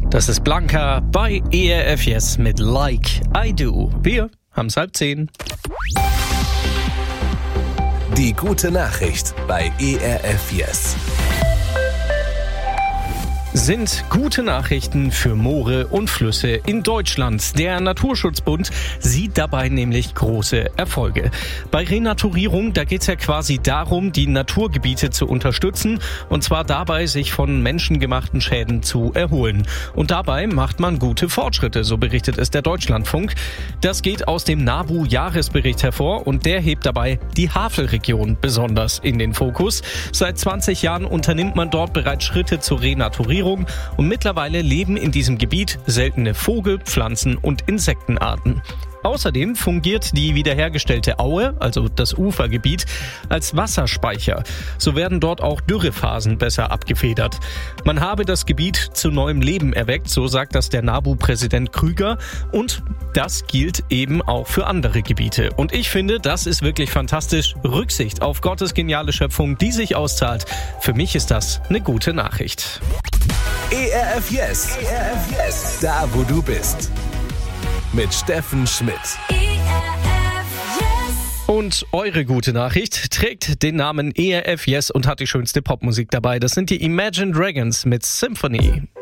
Das ist Blanca bei ERF Yes mit Like I Do. Wir haben 9:30. Die gute Nachricht bei ERF Yes. Sind gute Nachrichten für Moore und Flüsse in Deutschland. Der Naturschutzbund sieht dabei nämlich große Erfolge. Bei Renaturierung, da geht es ja quasi darum, die Naturgebiete zu unterstützen und zwar dabei, sich von menschengemachten Schäden zu erholen. Und dabei macht man gute Fortschritte, so berichtet es der Deutschlandfunk. Das geht aus dem NABU-Jahresbericht hervor und der hebt dabei die Havelregion besonders in den Fokus. Seit 20 Jahren unternimmt man dort bereits Schritte zur Renaturierung. Und mittlerweile leben in diesem Gebiet seltene Vogel-, Pflanzen- und Insektenarten. Außerdem fungiert die wiederhergestellte Aue, also das Ufergebiet, als Wasserspeicher. So werden dort auch Dürrephasen besser abgefedert. Man habe das Gebiet zu neuem Leben erweckt, so sagt das der NABU-Präsident Krüger. Und das gilt eben auch für andere Gebiete. Und ich finde, das ist wirklich fantastisch. Rücksicht auf Gottes geniale Schöpfung, die sich auszahlt. Für mich ist das eine gute Nachricht. ERF Yes. ERF Yes. Da, wo du bist. Mit Steffen Schmidt. Und eure gute Nachricht trägt den Namen ERF Yes und hat die schönste Popmusik dabei. Das sind die Imagine Dragons mit Symphony.